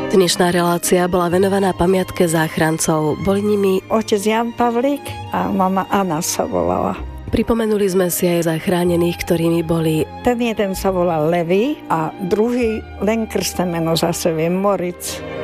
Dnešná relácia bola venovaná pamiatke záchrancov. Boli nimi otec Jan Pavlík a mama Anna sa volala. Pripomenuli sme si aj zachránených, ktorými boli ten jeden sa volal Levi a druhý len krstné meno zase viem, Moritz.